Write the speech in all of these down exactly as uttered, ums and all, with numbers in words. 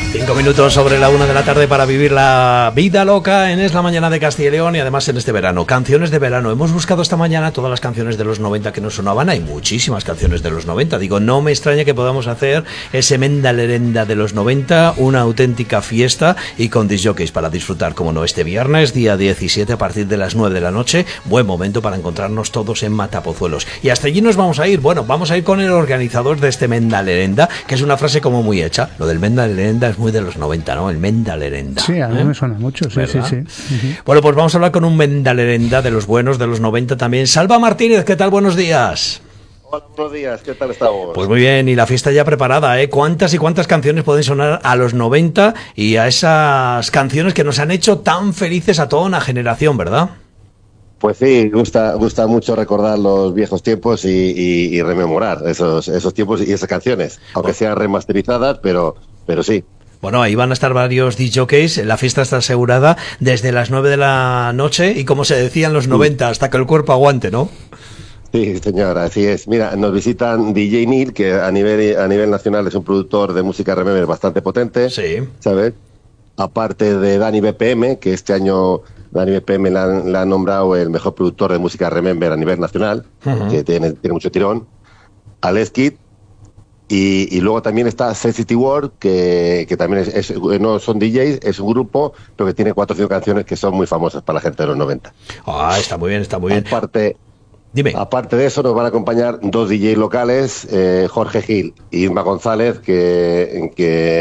Cinco minutos sobre la una de la tarde para vivir la vida loca en Es la Mañana de Castilla y León y además en este verano. Canciones de verano. Hemos buscado esta mañana todas las canciones de los noventa que nos sonaban. Hay muchísimas canciones de los noventa. Digo, no me extraña que podamos hacer ese Mendalerenda de los noventa, una auténtica fiesta y con disc jockeys para disfrutar, como no, este viernes, día diecisiete, a partir de las nueve de la noche. Buen momento para encontrarnos todos en Matapozuelos. Y hasta allí nos vamos a ir. Bueno, vamos a ir con el organizador de este Mendalerenda, que es una frase como muy hecha. Lo del Mendalerenda es muy de los noventa, ¿no? El Mendalerenda. Sí, a mí ¿eh? me suena mucho, sí, ¿verdad? sí, sí. Uh-huh. Bueno, pues vamos a hablar con un Mendalerenda de los buenos, de los noventa también. Salva Martínez, ¿qué tal? Buenos días. Hola, buenos días, ¿qué tal estamos? Pues muy bien, y la fiesta ya preparada, ¿eh? ¿Cuántas y cuántas canciones pueden sonar a los noventa y a esas canciones que nos han hecho tan felices a toda una generación, ¿verdad? Pues sí, gusta gusta mucho recordar los viejos tiempos y, y, y rememorar esos esos tiempos y esas canciones, aunque sean remasterizadas, pero pero sí. Bueno, ahí van a estar varios disc jockeys, la fiesta está asegurada desde las nueve de la noche y como se decía en los noventa, hasta que el cuerpo aguante, ¿no? Sí, señora, así es. Mira, nos visitan D J Neil, que a nivel a nivel nacional es un productor de música remember bastante potente, sí, ¿sabes? Aparte de Dani B P M, que este año Dani B P M la, la ha nombrado el mejor productor de música remember a nivel nacional, uh-huh. que tiene, tiene mucho tirón. Alex Kidd. Y, y luego también está Sensitive World, que, que también es, es, no son D Js, es un grupo, pero que tiene cuatro o cinco canciones que son muy famosas para la gente de los noventa. Ah, está muy bien, está muy bien. Aparte, Dime. Aparte de eso, nos van a acompañar dos D Js locales, eh, Jorge Gil y Irma González, que,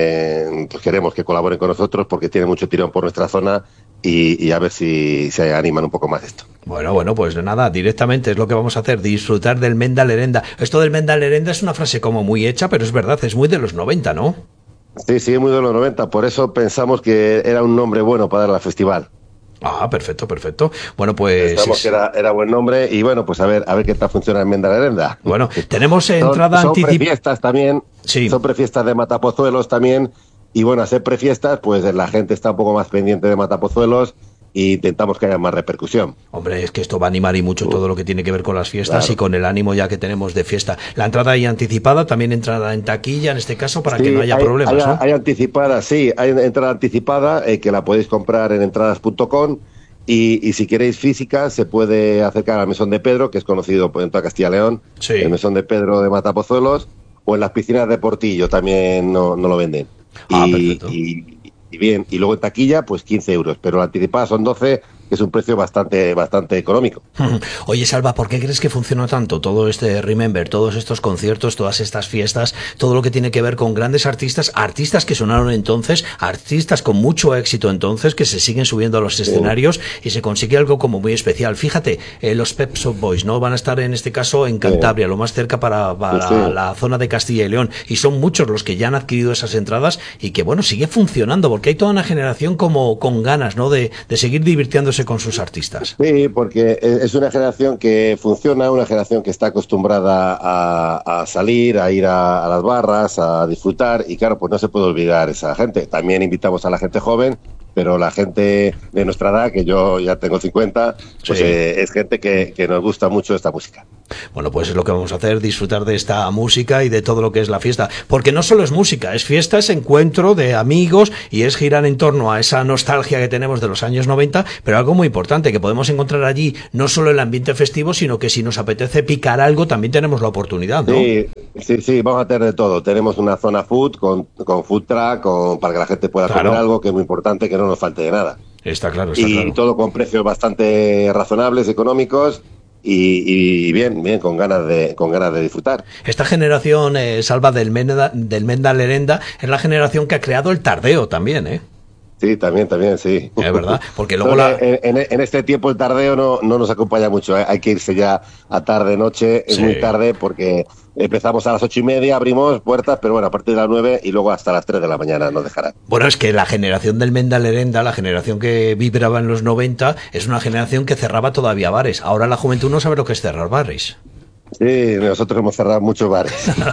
que pues queremos que colaboren con nosotros porque tiene mucho tirón por nuestra zona y, y a ver si se animan un poco más esto. Bueno, bueno, pues nada, directamente es lo que vamos a hacer, disfrutar del Mendalerenda. Esto del Mendalerenda es una frase como muy hecha, pero es verdad, es muy de los noventa, ¿no? Sí, sí, muy de los noventa, por eso pensamos que era un nombre bueno para dar al festival. Ah, perfecto, perfecto. Bueno, pues... Pensamos que era, era buen nombre y bueno, pues a ver a ver qué tal funciona el Mendalerenda. Bueno, tenemos entrada anticipada. Son anticipada. prefiestas también, sí. Son prefiestas de Matapozuelos también y bueno, a ser prefiestas, pues la gente está un poco más pendiente de Matapozuelos e intentamos que haya más repercusión. Hombre, es que esto va a animar y mucho uh, todo lo que tiene que ver con las fiestas claro. y con el ánimo ya que tenemos de fiesta. La entrada ahí anticipada, también entrada en taquilla en este caso para sí, que no haya hay, problemas. Hay, ¿no? hay anticipada, sí, hay entrada anticipada eh, que la podéis comprar en entradas punto com y, y si queréis física se puede acercar al Mesón de Pedro, que es conocido en toda Castilla y León, sí. el Mesón de Pedro de Matapozuelos, o en las piscinas de Portillo también no, no lo venden. Ah, y, perfecto. Y, y bien, y luego en taquilla pues quince euros, pero la anticipada son doce, que es un precio bastante bastante económico. Oye, Salva, ¿por qué crees que funciona tanto todo este Remember, todos estos conciertos, todas estas fiestas, todo lo que tiene que ver con grandes artistas, artistas que sonaron entonces, artistas con mucho éxito entonces, que se siguen subiendo a los escenarios sí. y se consigue algo como muy especial? Fíjate, eh, los Pet Shop Boys, ¿no? Van a estar en este caso en Cantabria, sí. lo más cerca para, para sí, sí. la zona de Castilla y León, y son muchos los que ya han adquirido esas entradas y que, bueno, sigue funcionando, porque hay toda una generación como con ganas, ¿no? De, de seguir divirtiéndose con sus artistas. Sí, porque es una generación que funciona, una generación que está acostumbrada a, a salir, a ir a, a las barras, a disfrutar, y claro, pues no se puede olvidar esa gente. También invitamos a la gente joven, pero la gente de nuestra edad, que yo ya tengo cincuenta, pues sí. eh, es gente que, que nos gusta mucho esta música. Bueno, pues es lo que vamos a hacer, disfrutar de esta música y de todo lo que es la fiesta, porque no solo es música, es fiesta, es encuentro de amigos y es girar en torno a esa nostalgia que tenemos de los años noventa, pero algo muy importante, que podemos encontrar allí no solo el ambiente festivo, sino que si nos apetece picar algo, también tenemos la oportunidad, ¿no? Sí, sí, sí, vamos a tener de todo. Tenemos una zona food con, con food truck, con, para que la gente pueda claro. comer algo, que es muy importante, que no nos falte de nada. Está claro, está y claro. Y todo con precios bastante razonables, económicos. Y, y bien, bien, con ganas de con ganas de disfrutar. Esta generación, eh, Salva, del Menda, del Mendalerenda, es la generación que ha creado el tardeo también, ¿eh? Sí, también, también, sí. Es verdad, porque luego la... en, en, en este tiempo el tardeo no, no nos acompaña mucho, ¿eh? Hay que irse ya a tarde, noche, es sí. muy tarde porque empezamos a las ocho y media, abrimos puertas, pero bueno, a partir de las nueve y luego hasta las tres de la mañana nos dejarán. Bueno, es que la generación del Mendalerenda, la generación que vibraba en los noventa, es una generación que cerraba todavía bares. Ahora la juventud no sabe lo que es cerrar bares. Sí, nosotros hemos cerrado muchos bares.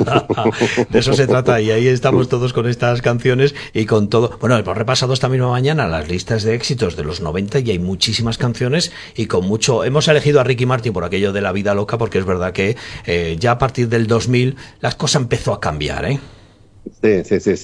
De eso se trata y ahí estamos todos con estas canciones y con todo. Bueno, hemos repasado esta misma mañana las listas de éxitos de los noventa y hay muchísimas canciones y con mucho... Hemos elegido a Ricky Martin por aquello de la vida loca porque es verdad que eh, ya a partir del dos mil la cosa empezó a cambiar, ¿eh? Sí, sí, sí, sí.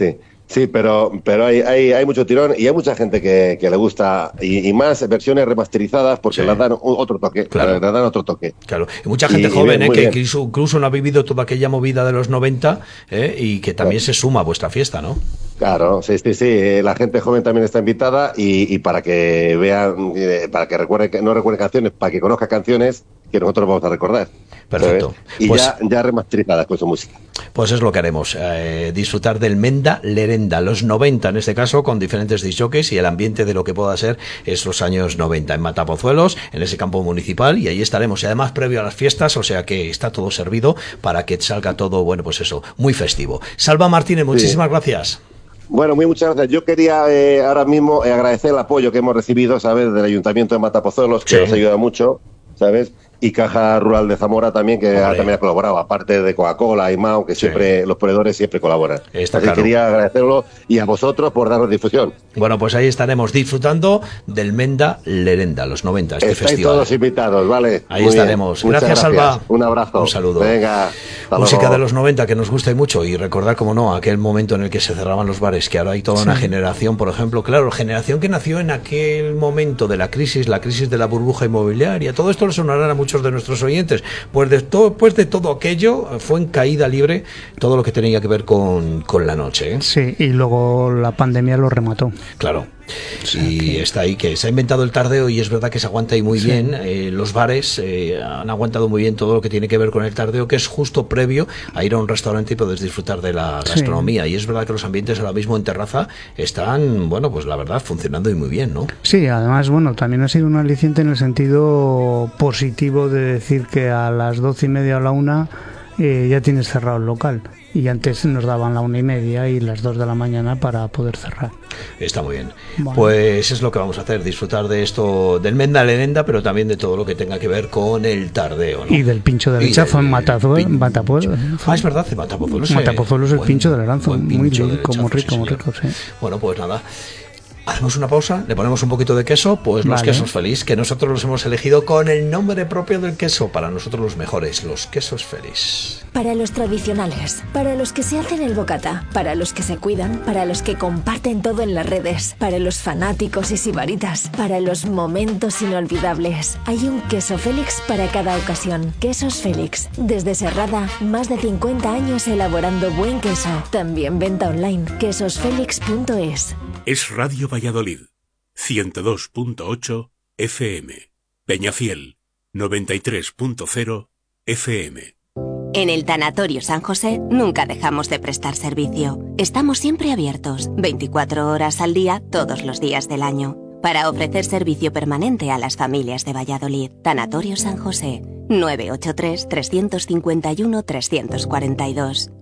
Sí, pero, pero hay, hay, hay mucho tirón y hay mucha gente que, que le gusta, y, y más versiones remasterizadas porque sí. les dan otro toque, claro. les dan otro toque. Claro, y mucha gente y, joven, y bien, eh, que incluso, incluso no ha vivido toda aquella movida de los noventa eh, y que también claro. se suma a vuestra fiesta, ¿no? Claro, sí, sí, sí, la gente joven también está invitada y, y para que vean, para que recuerde, no recuerde canciones, para que conozca canciones que nosotros vamos a recordar. Perfecto. ¿Sabes? Y pues, ya, ya remasterizadas con su música. Pues es lo que haremos, eh, disfrutar del Menda Lerenda, los noventa en este caso, con diferentes disjockeys y el ambiente de lo que pueda ser esos años noventa en Matapozuelos, en ese campo municipal, y ahí estaremos. Y además previo a las fiestas, o sea que está todo servido para que salga todo, bueno, pues eso, muy festivo. Salva Martínez, muchísimas sí. gracias. Bueno, muy muchas gracias. Yo quería eh, ahora mismo eh, agradecer el apoyo que hemos recibido, ¿sabes?, del Ayuntamiento de Matapozuelos, que sí. nos ayuda mucho, ¿sabes?, y Caja Rural de Zamora también, que ha, también ha colaborado, aparte de Coca-Cola y Mao, que siempre sí. los proveedores siempre colaboran. Está Así claro. que quería agradecerlo y a vosotros por darnos difusión. Bueno, pues ahí estaremos disfrutando del Menda Lerenda, los noventa, este Estáis festival. todos invitados, ¿vale? Ahí Muy estaremos. Gracias, gracias, Salva. Un abrazo. Un saludo. Venga. Música luego. De los noventa que nos gusta y mucho, y recordar, como no, aquel momento en el que se cerraban los bares, que ahora hay toda sí. una generación, por ejemplo, claro, generación que nació en aquel momento de la crisis, la crisis de la burbuja inmobiliaria. Todo esto le sonará a muchos de nuestros oyentes. Pues de todo, pues de todo aquello fue en caída libre todo lo que tenía que ver con, con la noche, ¿eh? Sí, y luego la pandemia lo remató. Claro. Sí, y está ahí, que se ha inventado el tardeo y es verdad que se aguanta ahí muy sí. bien. Eh, los bares eh, han aguantado muy bien todo lo que tiene que ver con el tardeo, que es justo previo a ir a un restaurante y poder disfrutar de la gastronomía. Sí. Y es verdad que los ambientes ahora mismo en terraza están, bueno, pues la verdad, funcionando y muy bien, ¿no? Sí, además, bueno, también ha sido un aliciente en el sentido positivo de decir que a las doce y media o la una eh, ya tienes cerrado el local. Y antes nos daban la una y media y las dos de la mañana para poder cerrar. Está muy bien. Bueno. Pues es lo que vamos a hacer, disfrutar de esto, del Menda Lerenda, pero también de todo lo que tenga que ver con el tardeo, ¿no? Y del pincho de lechazo en Matapozuelos. Ah, es verdad, en Matapozuelos. Matapozuelos es el pincho de Leranzo, muy rico, muy rico, muy rico, sí. Bueno, pues nada. Hacemos una pausa, le ponemos un poquito de queso, pues los vale. quesos Feliz, que nosotros los hemos elegido con el nombre propio del queso, para nosotros los mejores, los quesos Feliz. Para los tradicionales, para los que se hacen el bocata, para los que se cuidan, para los que comparten todo en las redes, para los fanáticos y sibaritas, para los momentos inolvidables. Hay un queso Félix para cada ocasión. Quesos Félix, desde Serrada, más de cincuenta años elaborando buen queso. También venta online, quesos félix punto es. Es Radio Valladolid, ciento dos punto ocho F M, Peñafiel, noventa y tres punto cero F M. En el Tanatorio San José nunca dejamos de prestar servicio. Estamos siempre abiertos, veinticuatro horas al día, todos los días del año, para ofrecer servicio permanente a las familias de Valladolid. Tanatorio San José, nueve ocho tres, tres cinco uno, tres cuatro dos.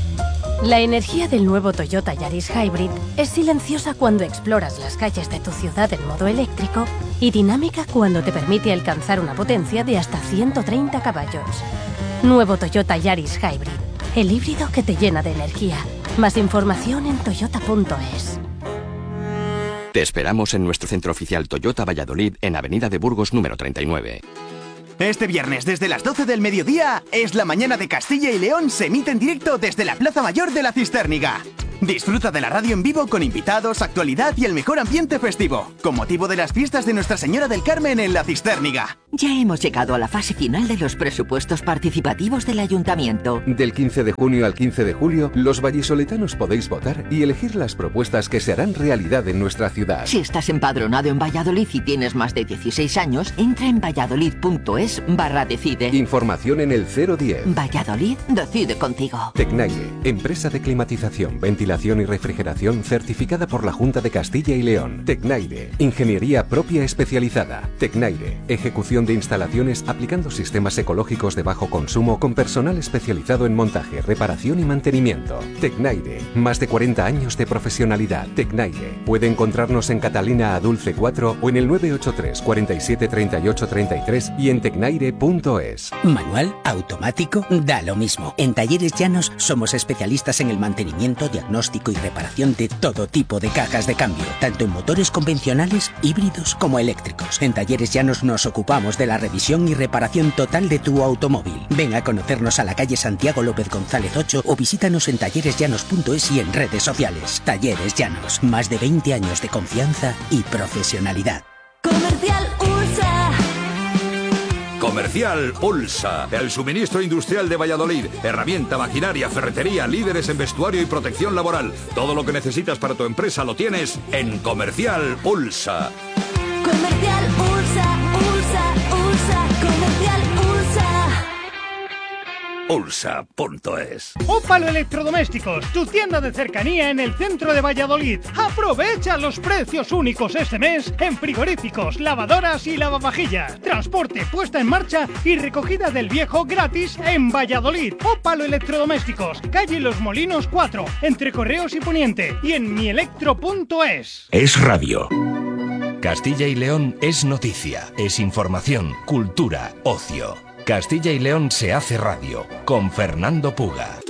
La energía del nuevo Toyota Yaris Hybrid es silenciosa cuando exploras las calles de tu ciudad en modo eléctrico y dinámica cuando te permite alcanzar una potencia de hasta ciento treinta caballos. Nuevo Toyota Yaris Hybrid, el híbrido que te llena de energía. Más información en toyota punto es. Te esperamos en nuestro centro oficial Toyota Valladolid en Avenida de Burgos número treinta y nueve. Este viernes, desde las doce del mediodía, es la mañana de Castilla y León, se emite en directo desde la Plaza Mayor de la Cisterniga. Disfruta de la radio en vivo con invitados, actualidad y el mejor ambiente festivo, con motivo de las fiestas de Nuestra Señora del Carmen en la Cisterniga. Ya hemos llegado a la fase final de los presupuestos participativos del Ayuntamiento. Del quince de junio al quince de julio, los vallisoletanos podéis votar y elegir las propuestas que se harán realidad en nuestra ciudad. Si estás empadronado en Valladolid y tienes más de dieciséis años, entra en valladolid punto es barra decide. Información en el cero diez. Valladolid decide contigo. Tecnaire, empresa de climatización, ventilación y refrigeración certificada por la Junta de Castilla y León. Tecnaire, ingeniería propia especializada. Tecnaire, ejecución de instalaciones aplicando sistemas ecológicos de bajo consumo con personal especializado en montaje, reparación y mantenimiento. Tecnaire, más de cuarenta años de profesionalidad. Tecnaire, puede encontrarnos en Catalina Adulce cuatro o en el nueve ocho tres, cuarenta y siete, treinta y ocho, treinta y tres y en tecnaire punto es. Manual, automático, da lo mismo. En Talleres Llanos somos especialistas en el mantenimiento, diagnóstico y reparación de todo tipo de cajas de cambio, tanto en motores convencionales, híbridos como eléctricos. En Talleres Llanos nos ocupamos ocupamos de la revisión y reparación total de tu automóvil. Ven a conocernos a la calle Santiago López González ocho o visítanos en talleres llanos punto es y en redes sociales. Talleres Llanos, más de veinte años de confianza y profesionalidad. Comercial Ursa. Comercial Ulsa, el suministro industrial de Valladolid. Herramienta, maquinaria, ferretería, líderes en vestuario y protección laboral. Todo lo que necesitas para tu empresa lo tienes en Comercial Ulsa. Comercial Ursa, Ursa, Ursa, Comercial Ursa. Ulsa punto es. Ópalo Electrodomésticos, tu tienda de cercanía en el centro de Valladolid. Aprovecha los precios únicos este mes en frigoríficos, lavadoras y lavavajillas. Transporte, puesta en marcha y recogida del viejo gratis en Valladolid. Ópalo Electrodomésticos, calle Los Molinos cuatro, entre Correos y Poniente, y en mielectro punto es. Es radio. Castilla y León es noticia, es información, cultura, ocio. Castilla y León se hace radio con Fernando Puga.